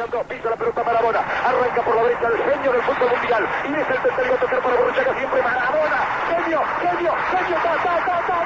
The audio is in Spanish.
quedan dos, pisa la pelota Maradona, arranca por la derecha el genio del fútbol mundial, y es el tercero a tocar para Borruchaga, siempre Maradona, genio, ta, ta, ta, ta.